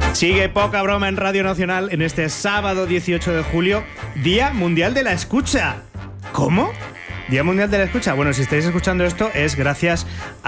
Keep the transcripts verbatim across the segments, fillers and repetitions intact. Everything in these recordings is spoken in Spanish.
Sigue Poca Broma en Radio Nacional en este sábado dieciocho de julio, Día Mundial de la Escucha. ¿Cómo? Día Mundial de la Escucha. Bueno, si estáis escuchando esto es gracias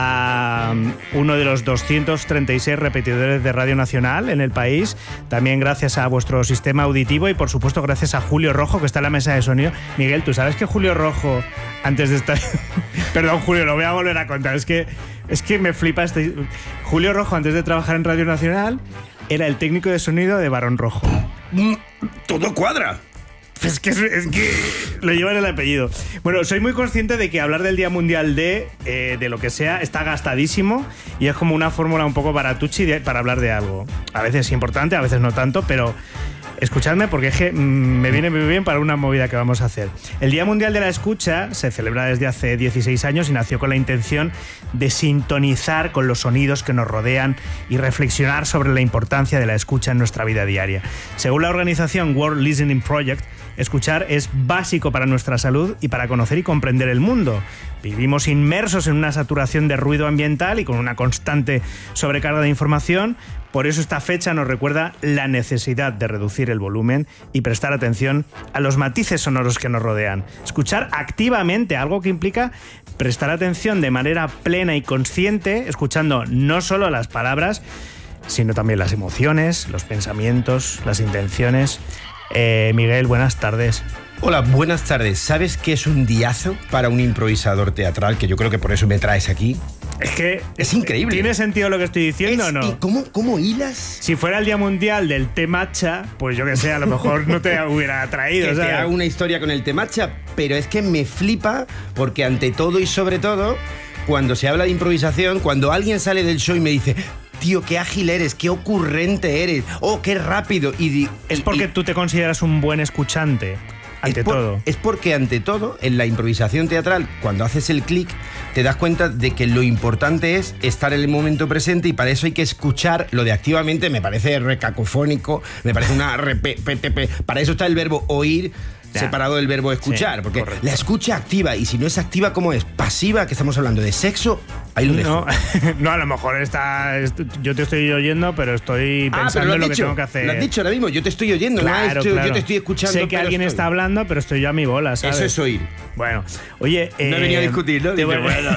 a uno de los doscientos treinta y seis repetidores de Radio Nacional en el país. También gracias a vuestro sistema auditivo y, por supuesto, gracias a Julio Rojo, que está en la mesa de sonido. Miguel, ¿tú sabes que Julio Rojo, antes de estar... Perdón, Julio, lo voy a volver a contar. Es que, es que me flipa este... Julio Rojo, antes de trabajar en Radio Nacional, era el técnico de sonido de Barón Rojo. Mm, todo cuadra. Es que, es que lo llevan el apellido. Bueno, soy muy consciente de que hablar del Día Mundial de, eh, de lo que sea está gastadísimo y es como una fórmula un poco baratuchi de, para hablar de algo. A veces es importante, a veces no tanto, pero escuchadme porque es que mm, me viene muy bien para una movida que vamos a hacer. El Día Mundial de la Escucha se celebra desde hace dieciséis años y nació con la intención de sintonizar con los sonidos que nos rodean y reflexionar sobre la importancia de la escucha en nuestra vida diaria. Según la organización World Listening Project, escuchar es básico para nuestra salud y para conocer y comprender el mundo. Vivimos inmersos en una saturación de ruido ambiental y con una constante sobrecarga de información. Por eso esta fecha nos recuerda la necesidad de reducir el volumen y prestar atención a los matices sonoros que nos rodean. Escuchar activamente, algo que implica prestar atención de manera plena y consciente, escuchando no solo las palabras, sino también las emociones, los pensamientos, las intenciones. Eh, Miguel, buenas tardes. Hola, buenas tardes. ¿Sabes qué es un diazo para un improvisador teatral? Que yo creo que por eso me traes aquí. Es que es increíble. ¿Tiene sentido lo que estoy diciendo es, o no? ¿Y cómo, cómo hilas? Si fuera el Día Mundial del té matcha, pues yo que sé, a lo mejor no te hubiera traído. Que ¿sabes? te hago una historia con el té matcha, pero es que me flipa porque ante todo y sobre todo, cuando se habla de improvisación, cuando alguien sale del show y me dice... Tío, qué ágil eres, qué ocurrente eres, oh, qué rápido. Y, y, es porque y, tú te consideras un buen escuchante, ante es por, todo. Es porque ante todo, en la improvisación teatral, cuando haces el clic, te das cuenta de que lo importante es estar en el momento presente y para eso hay que escuchar. Lo de activamente me parece recacofónico, me parece una... Repe, pe, pe, para eso está el verbo oír, ya. Separado del verbo escuchar, sí, porque correcto. La escucha activa, y si no es activa, ¿cómo es? Pasiva, que estamos hablando de sexo, ahí lo dejo. No, no, a lo mejor está, yo te estoy oyendo, pero estoy pensando ah, en lo dicho, que tengo que hacer. Lo has dicho ahora mismo, yo te estoy oyendo, claro, no estoy, claro. Yo te estoy escuchando. Sé que alguien estoy. está hablando, pero estoy yo a mi bola, ¿sabes? Eso es oír. Bueno, oye... No he eh, venido a discutir, ¿no? Te voy, bueno.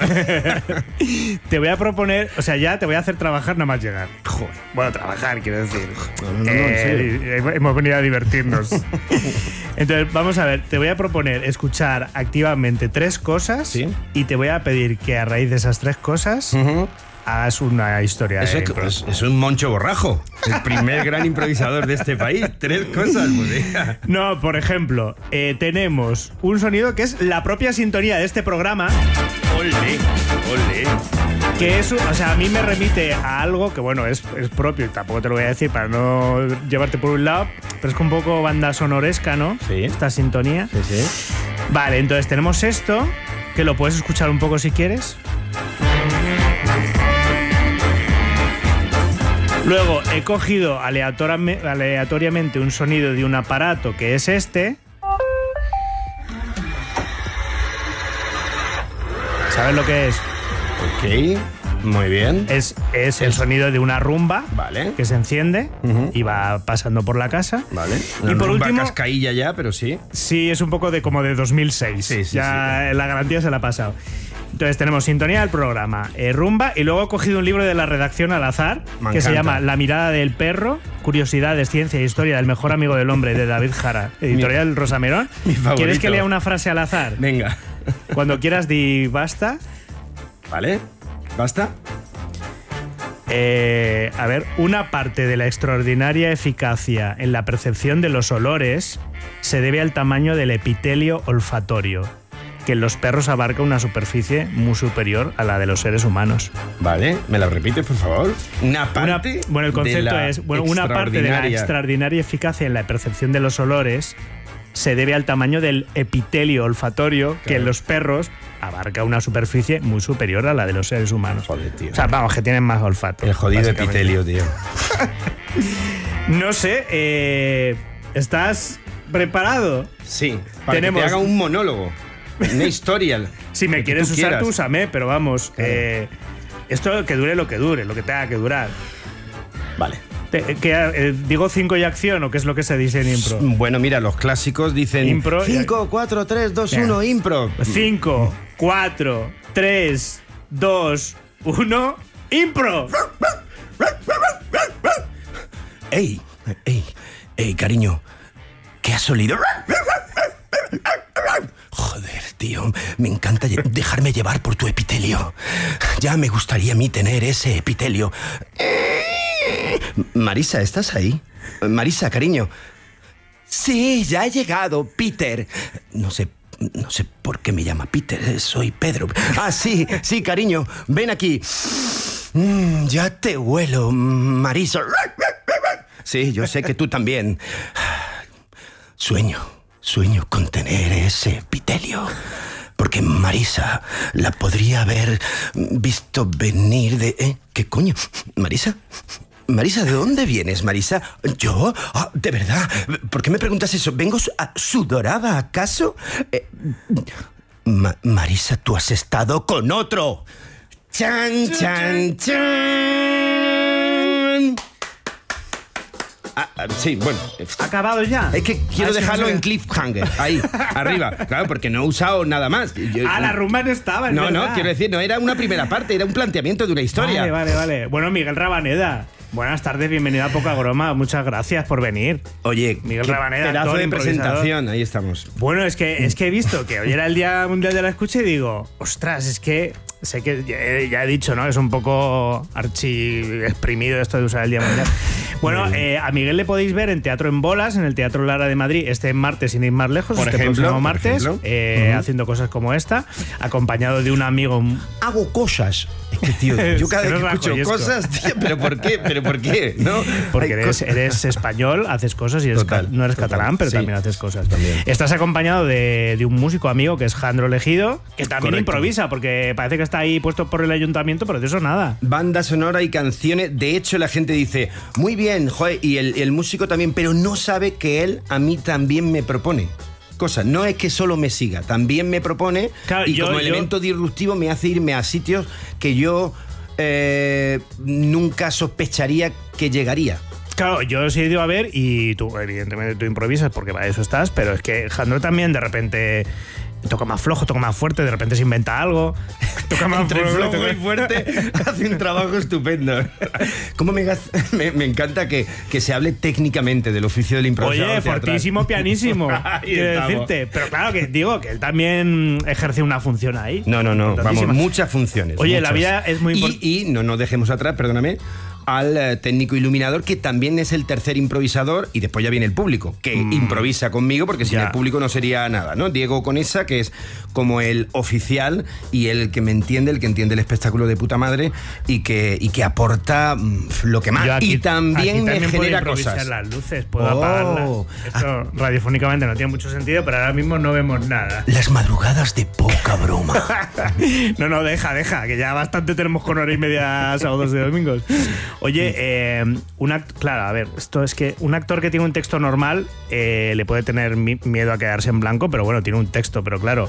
te voy a proponer, o sea, ya te voy a hacer trabajar nada más llegar. Joder. Bueno, trabajar, quiero decir. No, no, no, eh, no, hemos venido a divertirnos. Entonces, vamos a ver, te voy a proponer escuchar activamente tres cosas, ¿sí? Y te voy a pedir que a raíz de esas tres cosas... Uh-huh. Hagas una historia. Eso es, es, es un Moncho Borrajo, el primer gran improvisador de este país. Tres cosas, pues. No, por ejemplo, eh, tenemos un sonido que es la propia sintonía de este programa. Ole, ole. Que es, o sea, a mí me remite a algo que, bueno, es, es propio y tampoco te lo voy a decir para no llevarte por un lado, pero es un poco banda sonoresca, ¿no? Sí. Esta sintonía. Sí, sí. Vale, entonces tenemos esto, que lo puedes escuchar un poco si quieres. Luego he cogido aleatoriamente un sonido de un aparato que es este. ¿Sabes lo que es? Ok, muy bien. Es, es el sonido de una rumba, vale, que se enciende, uh-huh, y va pasando por la casa. Vale. Una y por rumba último, cascailla ya, pero sí. Sí, es un poco de como de dos mil seis. Sí, sí, ya sí. La garantía se la ha pasado. Entonces tenemos sintonía del programa, eh, rumba, y luego he cogido un libro de la redacción al azar, Me que encanta. se llama La mirada del perro, curiosidades, ciencia e historia del mejor amigo del hombre, de David Jara, editorial mi, Rosamerón. Mi favorito. ¿Quieres que lea una frase al azar? Venga. Cuando quieras di basta. Vale, basta. Eh, a ver, una parte de la extraordinaria eficacia en la percepción de los olores se debe al tamaño del epitelio olfatorio, que en los perros abarca una superficie muy superior a la de los seres humanos. Vale, ¿me la repites, por favor? Una parte. Una, bueno, el concepto es, bueno, una parte de la extraordinaria eficacia en la percepción de los olores se debe al tamaño del epitelio olfatorio, claro, que en los perros abarca una superficie muy superior a la de los seres humanos. Joder, tío. O sea, vamos, que tienen más olfato. El jodido epitelio, tío. No sé, eh, ¿estás preparado? Sí, para Tenemos... que te haga un monólogo. Una historia. Si me quieres usar, quieras. Tú úsame, pero vamos, claro. eh, esto que dure lo que dure, lo que tenga que durar. Vale. Eh, ¿qué, eh, ¿Digo cinco y acción o qué es lo que se dice en impro? Bueno, mira, los clásicos dicen Impro, cinco, cuatro, tres, dos, uno, impro. cinco, cuatro, tres, dos, uno, impro. ¡Ey! ¡Ey! ¡Ey, cariño! ¿Qué has olido? Joder, tío, me encanta lle- dejarme llevar por tu epitelio. Ya me gustaría a mí tener ese epitelio. Marisa, ¿estás ahí? Marisa, cariño. Sí, ya he llegado, Peter. No sé, no sé por qué me llama Peter, soy Pedro. Ah, sí, sí, cariño, ven aquí. Mm, ya te huelo, Marisa. Sí, yo sé que tú también. Sueño, sueño con tener ese epitelio. Porque Marisa la podría haber visto venir de... ¿Eh? ¿Qué coño? ¿Marisa? Marisa, ¿de dónde vienes, Marisa? ¿Yo? Ah, ¿de verdad? ¿Por qué me preguntas eso? ¿Vengo su- a- sudorada, acaso? Eh, Ma- Marisa, tú has estado con otro. ¡Chan, chan, chan! Ah, ah, sí, bueno. ¿Acabado ya? Es que quiero Ah, es que dejarlo no sé. en cliffhanger, ahí, arriba. Claro, porque no he usado nada más. Yo- Ah, la rumba no estaba, es No, no, verdad. quiero decir, no era una primera parte, era un planteamiento de una historia. Vale, vale, vale. Bueno, Miguel Rabaneda, buenas tardes, bienvenido a Poca Broma. Muchas gracias por venir. Oye, Miguel qué Rabaneda, pedazo actor, de improvisador. presentación, ahí estamos. Bueno, es que, es que he visto que hoy era el Día Mundial de la Escucha y digo, ostras, es que sé que ya, ya he dicho, ¿no? Es un poco archi exprimido esto de usar el Día Mundial. Bueno, eh, a Miguel le podéis ver en Teatro en Bolas, en el Teatro Lara de Madrid, este martes, sin ir más lejos, Por este ejemplo, próximo por martes, ejemplo. eh, Ujú. haciendo cosas como esta, acompañado de un amigo. Hago cosas. Es que, tío, yo cada Es vez que que no es escucho rajoyesco. cosas, tío, ¿pero por qué? ¿Pero por qué? ¿No? Porque Hay eres, cosas- eres español, haces cosas y eres Total, ca- no eres total. catalán, pero Sí, también haces cosas. también. Estás acompañado de, de un músico amigo que es Jandro Legido, que también Correcto. improvisa, porque parece que está ahí puesto por el ayuntamiento, pero de eso nada. Banda sonora y canciones. De hecho, la gente dice, muy bien, joder, y el, el músico también, pero no sabe que él a mí también me propone cosas. No es que solo me siga, también me propone Claro, y yo- como yo- elemento disruptivo me hace irme a sitios que yo eh, nunca sospecharía que llegaría. Claro, yo os he ido a ver y tú, evidentemente, tú improvisas porque para eso estás, pero es que Jandro también de repente toca más flojo, toca más fuerte, de repente se inventa algo, toca más Entre flojo, flojo toca- y fuerte hace un trabajo estupendo. ¿Cómo me, gas- me, me encanta que, que se hable técnicamente del oficio del improvisador Oye, teatral. fortísimo, pianísimo, Ahí quiero estamos. decirte. Pero claro que digo que él también ejerce una función ahí. No, no, no, vamos, importantísima. muchas funciones. Oye, la muchas. vida es muy impor- Y, y no nos dejemos atrás, perdóname, al eh, técnico iluminador, que también es el tercer improvisador, y después ya viene el público, que improvisa conmigo, porque sin Ya. el público no sería nada, ¿no? Diego Conesa, que es como el oficial y el que me entiende, el que entiende el espectáculo de puta madre y que, y que aporta mm, lo que más. Yo aquí- y también, aquí me puedo genera improvisar cosas. las luces, puedo Oh. apagarlas. Esto radiofónicamente no tiene mucho sentido, pero ahora mismo no vemos nada. Las madrugadas de poca broma. No, no, deja, deja, que ya bastante tenemos con hora y media sábados y domingos. Oye, eh, un act- claro, a ver, esto es que un actor que tiene un texto normal eh, le puede tener mi- miedo a quedarse en blanco, pero bueno, tiene un texto, pero claro,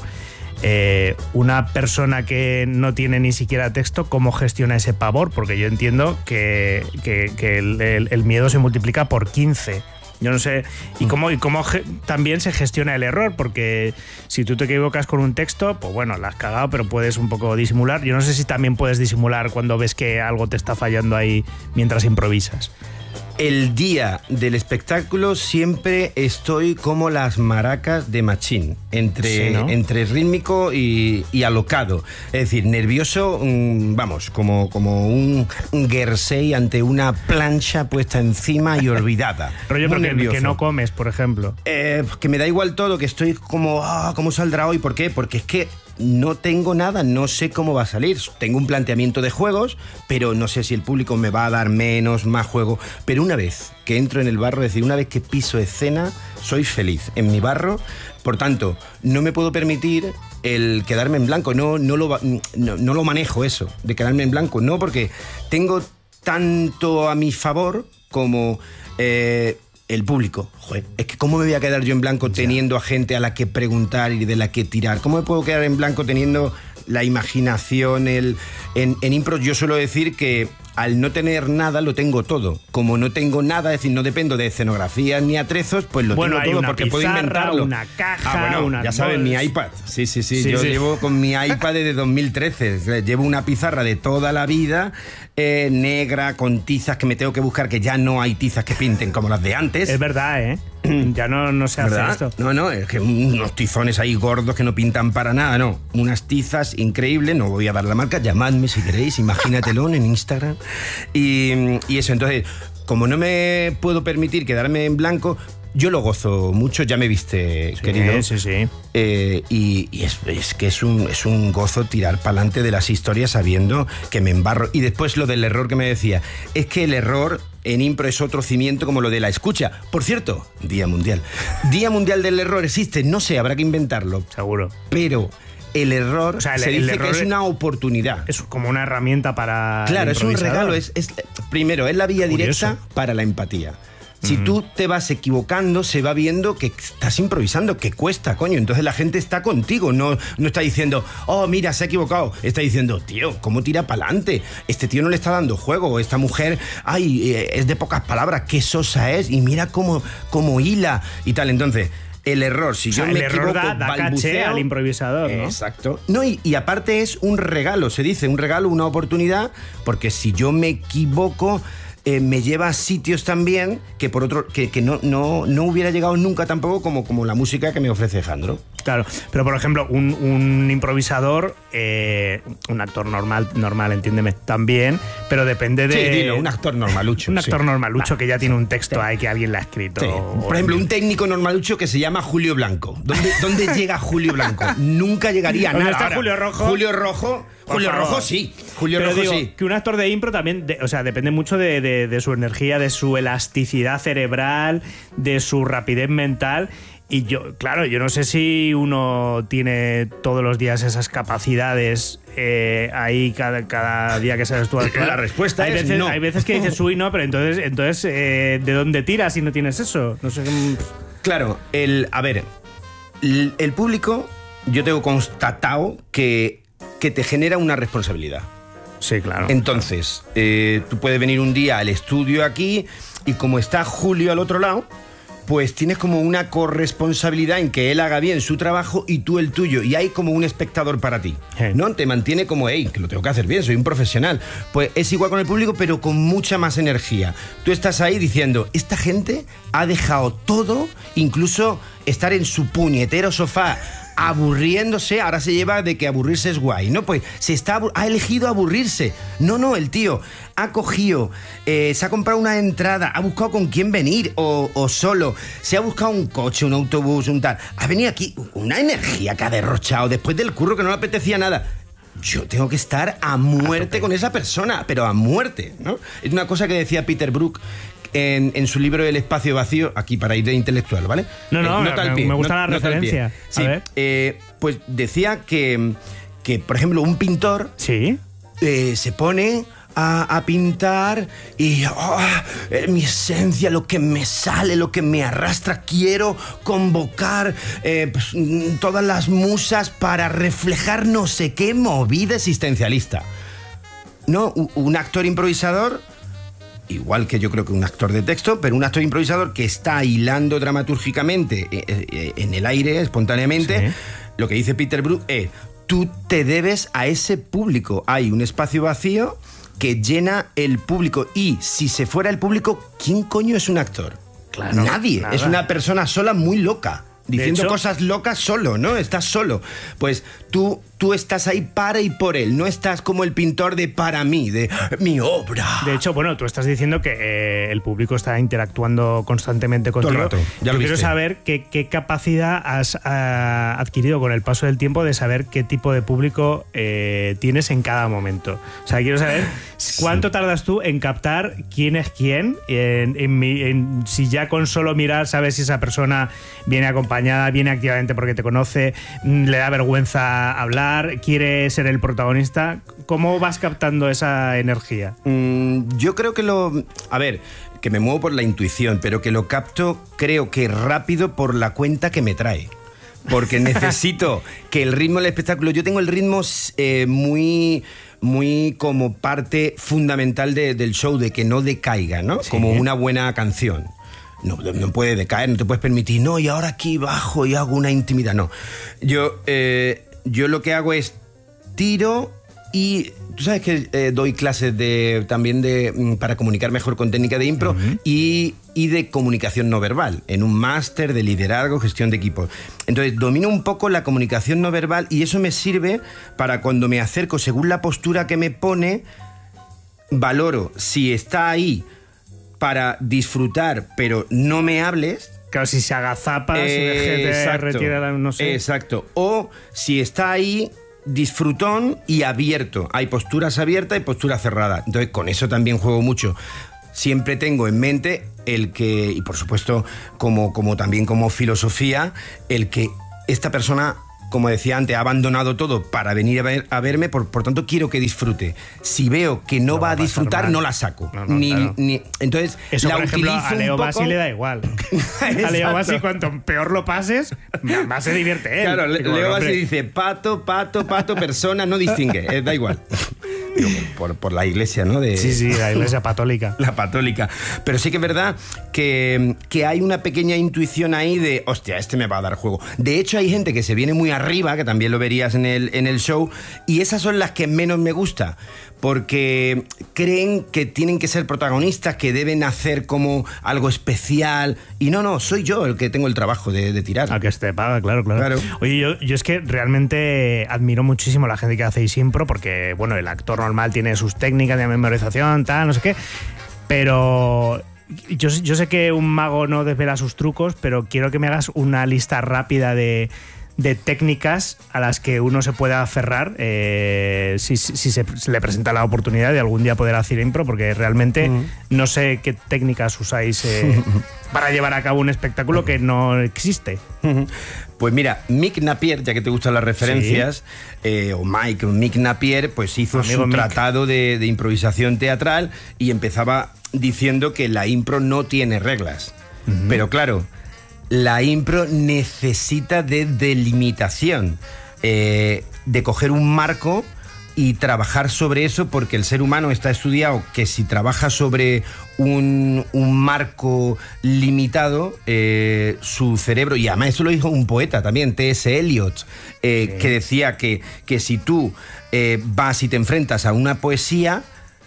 eh, una persona que no tiene ni siquiera texto, ¿cómo gestiona ese pavor? Porque yo entiendo que, que- que el, el- el miedo se multiplica por quince. Yo no sé. ¿Y cómo, y cómo ge- también se gestiona el error? Porque si tú te equivocas con un texto, pues bueno, la has cagado, pero puedes un poco disimular. Yo no sé si también puedes disimular cuando ves que algo te está fallando ahí mientras improvisas. El día del espectáculo siempre estoy como las maracas de Machín, entre, Sí, ¿no? entre rítmico y, y alocado. Es decir, nervioso, mm, vamos, como, como un Gersey ante una plancha puesta encima y olvidada. Rollo, Muy pero que, nervioso. que no comes, por ejemplo. Eh, que me da igual todo, que estoy como, ah, ¿cómo saldrá hoy? ¿Por qué? Porque es que no tengo nada, no sé cómo va a salir. Tengo un planteamiento de juegos, pero no sé si el público me va a dar menos, más juego. Pero una vez que entro en el barro, es decir, una vez que piso escena, soy feliz en mi barro. Por tanto, no me puedo permitir el quedarme en blanco. No, no, lo, va- no, no lo manejo eso, de quedarme en blanco. No, porque tengo tanto a mi favor como... eh, el público. Joder, es que ¿cómo me voy a quedar yo en blanco teniendo a gente a la que preguntar y de la que tirar? ¿Cómo me puedo quedar en blanco teniendo la imaginación, el, en, en impro yo suelo decir que al no tener nada lo tengo todo. Como no tengo nada, es decir, no dependo de escenografías ni atrezos, pues lo bueno, tengo todo porque pizarra, puedo inventarlo. Una caja, ah, bueno, una ya sabes, mi iPad. Sí, sí, sí, sí yo sí. llevo con mi iPad desde dos mil trece. Llevo una pizarra de toda la vida, eh, negra, con tizas que me tengo que buscar, que ya no hay tizas que pinten como las de antes. Es verdad, ¿eh? Ya no, no se hace ¿verdad? esto. No, no, es que unos tizones ahí gordos que no pintan para nada, no. Unas tizas increíbles, no voy a dar la marca, llamadme si queréis, imagínatelo en Instagram. Y, y eso, entonces, como no me puedo permitir quedarme en blanco, yo lo gozo mucho, ya me viste, sí, querido. Sí, sí, eh, Y, y es, es que es un, es un gozo tirar para adelante de las historias sabiendo que me embarro. Y después lo del error que me decía, es que el error en impro es otro cimiento como lo de la escucha. Por cierto, Día Mundial. Día Mundial del Error existe, no sé, habrá que inventarlo. Seguro. Pero el error, o sea, el, se dice el error que es una oportunidad. Es como una herramienta para Claro, es un regalo. Es, es, primero, es la vía Curioso. directa para la empatía. Si tú te vas equivocando, se va viendo que estás improvisando, que cuesta, coño. Entonces la gente está contigo, no, no está diciendo, oh, mira, se ha equivocado. Está diciendo, tío, ¿cómo tira para adelante? Este tío no le está dando juego. Esta mujer, ay, es de pocas palabras, qué sosa es. Y mira cómo, cómo hila y tal. Entonces, el error, si o sea, yo me el error equivoco, da, da balbuceo, caché al improvisador, ¿no? Exacto. No, y, y aparte es un regalo, se dice, un regalo, una oportunidad, porque si yo me equivoco... Eh, me lleva a sitios también que por otro que, que no, no, no hubiera llegado nunca tampoco como, como la música que me ofrece Jandro. Claro, pero por ejemplo, un, un improvisador, eh, un actor normal, normal, entiéndeme, también, pero depende de... Sí, dilo, un actor normalucho. Un actor sí. normalucho nah, que ya tiene un texto sí. ahí que alguien le ha escrito. Sí. Por ejemplo, un técnico normalucho que se llama Julio Blanco. ¿Dónde, dónde llega Julio Blanco? Nunca llegaría a nada. ¿Dónde está Ahora, Julio Rojo? Julio Rojo... Julio favor. Rojo sí, Julio Pero Rojo digo, sí. Que un actor de impro también, de, o sea, depende mucho de, de, de su energía, de su elasticidad cerebral, de su rapidez mental. Y yo, claro, yo no sé si uno tiene todos los días esas capacidades eh, ahí cada, cada día que sabes tú actuar. La respuesta hay es veces, no. Hay veces que dices, uy, no, pero entonces, entonces eh, ¿de dónde tiras si no tienes eso? No sé. Claro, el, a ver, el, el público, yo tengo constatado que que te genera una responsabilidad. Sí, claro. Entonces, eh, tú puedes venir un día al estudio aquí y como está Julio al otro lado, pues tienes como una corresponsabilidad en que él haga bien su trabajo y tú el tuyo. Y hay como un espectador para ti, hey. ¿no? Te mantiene como, hey, que lo tengo que hacer bien, soy un profesional. Pues es igual con el público, pero con mucha más energía. Tú estás ahí diciendo, esta gente ha dejado todo, incluso estar en su puñetero sofá, aburriéndose, ahora se lleva de que aburrirse es guay, ¿no? Pues se está, ha elegido aburrirse. No, no, el tío ha cogido, eh, se ha comprado una entrada, ha buscado con quién venir o, o solo, se ha buscado un coche, un autobús, un tal. Ha venido aquí una energía que ha derrochado después del curro que no le apetecía nada. Yo tengo que estar a muerte con esa persona, pero a muerte, ¿no? Es una cosa que decía Peter Brook En, en su libro El espacio vacío, aquí para ir de intelectual, ¿vale? No, no, eh, me, me gusta la referencia. Sí, a ver. Eh, pues decía que, que, por ejemplo, un pintor ¿Sí? eh, se pone a, a pintar y oh, eh, mi esencia, lo que me sale, lo que me arrastra, quiero convocar eh, pues, todas las musas para reflejar no sé qué movida existencialista. No, un actor improvisador, igual que yo creo que un actor de texto, pero un actor improvisador que está hilando dramatúrgicamente en el aire, espontáneamente, sí. Lo que dice Peter Brook es, tú te debes a ese público. Hay un espacio vacío que llena el público y si se fuera el público, ¿quién coño es un actor? Claro, nadie, nada. Es una persona sola muy loca. Diciendo hecho, cosas locas solo, ¿no? Estás solo. Pues tú, tú estás ahí para y por él. No estás como el pintor de para mí, de mi obra. De hecho, bueno, tú estás diciendo que eh, el público está interactuando constantemente contigo. Todo el rato. Ya lo Yo quiero viste. saber qué, qué capacidad has uh, adquirido con el paso del tiempo de saber qué tipo de público eh, tienes en cada momento. O sea, quiero saber cuánto sí. tardas tú en captar quién es quién, en, en, en, si ya con solo mirar sabes si esa persona viene acompañada, viene activamente porque te conoce, le da vergüenza hablar, quiere ser el protagonista. ¿Cómo vas captando esa energía? Mm, yo creo que lo... A ver, que me muevo por la intuición, pero que lo capto creo que rápido por la cuenta que me trae. porque necesito que el ritmo del espectáculo... Yo tengo el ritmo eh, muy... muy como parte fundamental de, del show, de que no decaiga, ¿no? Sí. Como una buena canción. No, no puede decaer, no te puedes permitir, no, y ahora aquí bajo y hago una intimidad. No. Yo, eh, yo lo que hago es tiro y... Tú sabes que eh, doy clases de, también de, para comunicar mejor con técnica de impro uh-huh. y, y de comunicación no verbal, en un máster de liderazgo, gestión de equipos. Entonces, domino un poco la comunicación no verbal y eso me sirve para cuando me acerco, según la postura que me pone, valoro si está ahí para disfrutar, pero no me hables. Claro, si se agazapa, eh, si te retira, no sé. Exacto. O si está ahí... disfrutón y abierto. Hay posturas abiertas y posturas cerradas. Entonces, con eso también juego mucho. Siempre tengo en mente el que, y por supuesto, como, como también como filosofía, el que esta persona, como decía antes, ha abandonado todo para venir a, ver, a verme, por, por tanto quiero que disfrute. Si veo que no, no va a disfrutar, mal. no la saco. No, no, ni, claro. ni, entonces, eso, la por ejemplo, utilizo a Leo un poco... Bassi le da igual. A Leo Bassi, cuanto peor lo pases, más se divierte él. Claro, Le, Leo Bassi dice pato, pato, pato, persona, no distingue, eh, da igual. Digo, por, por la iglesia, ¿no? De... Sí, sí, la iglesia patólica. La patólica. Pero sí que es verdad que, que hay una pequeña intuición ahí de, hostia, este me va a dar juego. De hecho, hay gente que se viene muy arriba, que también lo verías en el, en el show, y esas son las que menos me gusta, porque creen que tienen que ser protagonistas, que deben hacer como algo especial, y no, no, soy yo el que tengo el trabajo de, de tirar. A que te paga, claro, claro, claro. Oye, yo, yo es que realmente admiro muchísimo a la gente que hace impro, porque, bueno, el actor normal tiene sus técnicas de memorización, tal, no sé qué, pero... Yo, yo sé que un mago no desvela sus trucos, pero quiero que me hagas una lista rápida de, de técnicas a las que uno se pueda aferrar eh, si, si se, se le presenta la oportunidad de algún día poder hacer impro, porque realmente uh-huh. no sé qué técnicas usáis eh, para llevar a cabo un espectáculo que no existe. Uh-huh. Pues mira, Mick Napier, ya que te gustan las referencias, sí. eh, o Mike, Mick Napier, pues hizo Amigo su Mick. tratado de, de improvisación teatral y empezaba diciendo que la impro no tiene reglas. Uh-huh. Pero claro, la impro necesita de delimitación, eh, de coger un marco y trabajar sobre eso, porque el ser humano está estudiado que si trabaja sobre un, un marco limitado, eh, su cerebro, y además eso lo dijo un poeta también, T S Eliot, eh, sí. que decía que, que si tú eh, vas y te enfrentas a una poesía,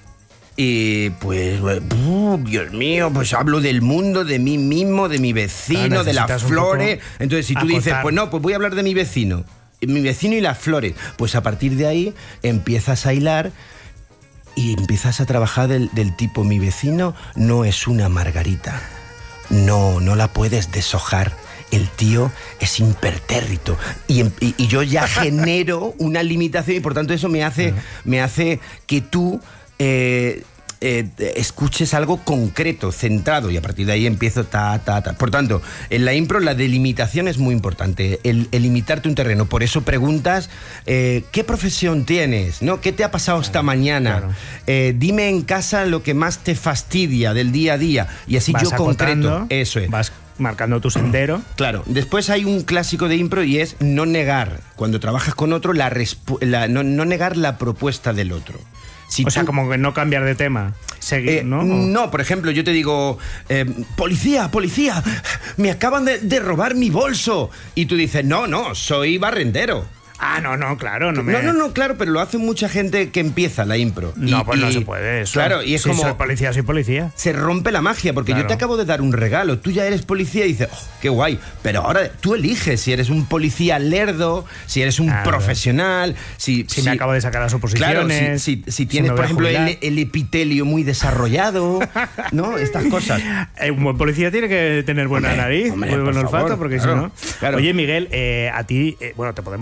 y pues, uh, Dios mío, pues hablo del mundo, de mí mismo, de mi vecino, ah, de las flores. Entonces, si tú acotar. dices, pues no, pues voy a hablar de mi vecino, mi vecino y las flores, pues a partir de ahí empiezas a hilar y empiezas a trabajar del, del tipo, mi vecino no es una margarita, no, no la puedes deshojar. El tío es impertérrito y, y, y yo ya genero una limitación y por tanto eso me hace, me hace que tú eh, eh, escuches algo concreto, centrado, y a partir de ahí empiezo ta, ta, ta. Por tanto, en la impro la delimitación es muy importante, el, el limitarte un terreno. Por eso preguntas, eh, ¿qué profesión tienes? ¿No? ¿Qué te ha pasado esta mañana? Claro. Eh, dime en casa lo que más te fastidia del día a día, y así vas yo concreto. Eso es. Vas marcando tu sendero. Claro. Después hay un clásico de impro y es no negar, cuando trabajas con otro, la, la no, no negar la propuesta del otro. Si o tú, sea, como que no cambiar de tema. Seguir, eh, ¿no? No, por ejemplo, yo te digo, eh, policía, policía, me acaban de, de robar mi bolso. Y tú dices, no, no, soy barrendero. Ah, no, no, claro. No, me... no, no, no, claro, pero lo hace mucha gente que empieza la impro. No, y, pues y, no se puede eso. Claro, y es si como... soy policía, soy policía. Se rompe la magia, porque claro. yo te acabo de dar un regalo, tú ya eres policía y dices, oh, qué guay, pero ahora tú eliges si eres un policía lerdo, si eres un claro. profesional, si... Si, si me acabo de sacar las oposiciones... Claro, si, si, si tienes, si por ejemplo, el, el epitelio muy desarrollado, ¿no? Estas cosas. Un buen policía tiene que tener buena hombre, nariz, hombre, muy buen olfato, favor, porque claro, si no... Claro. Oye, Miguel, eh, a ti, eh, bueno, te podemos ver en el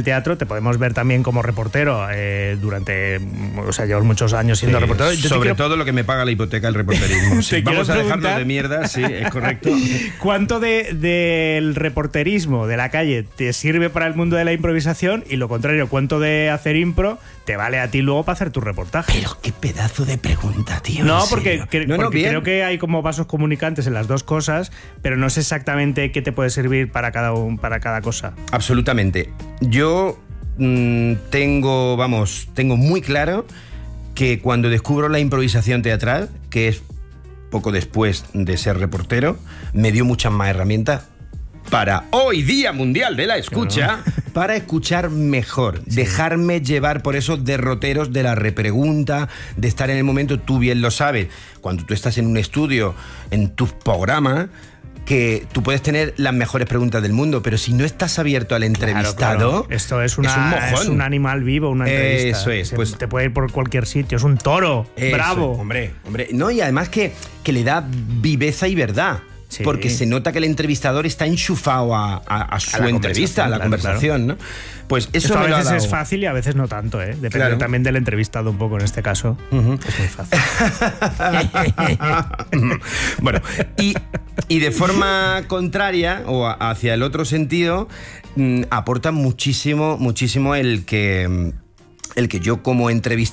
teatro, te podemos ver también como reportero eh, durante, o sea, llevas muchos años siendo sí, reportero. Yo sobre quiero... todo lo que me paga la hipoteca el reporterismo. Sí, vamos a preguntar... dejarlo de mierda, sí, es correcto. ¿Cuánto del de, reporterismo de la calle te sirve para el mundo de la improvisación y lo contrario, cuánto de hacer impro te vale a ti luego para hacer tu reportaje? Pero qué pedazo de pregunta, tío. No, porque, que, no, no, porque creo que hay como vasos comunicantes en las dos cosas, pero no sé exactamente qué te puede servir para cada, para cada cosa. Absolutamente. Yo mmm, tengo, vamos, tengo muy claro que cuando descubro la improvisación teatral, que es poco después de ser reportero, me dio muchas más herramientas para hoy Día Mundial de la Escucha, claro, para escuchar mejor, sí, dejarme llevar por esos derroteros de la repregunta, de estar en el momento. Tú bien lo sabes, cuando tú estás en un estudio, en tu programa, que tú puedes tener las mejores preguntas del mundo, pero si no estás abierto al entrevistado, claro, claro. Esto es, una, es, un mojón. Es un animal vivo, una entrevista. Eso es. Se, pues, te puede ir por cualquier sitio, es un toro, eso, bravo. Hombre, hombre. No, y además que, que le da viveza y verdad. Sí. Porque se nota que el entrevistador está enchufado a, a, a su a entrevista, a la claro, conversación, claro. ¿no? Pues eso Esto me a lo veces ha dado. Es fácil y a veces no tanto, ¿eh? Depende claro. también del entrevistado un poco en este caso. Uh-huh. Es muy fácil. Bueno, y, y de forma contraria o hacia el otro sentido, mmm, aporta muchísimo, muchísimo el que, el que yo como entrevistador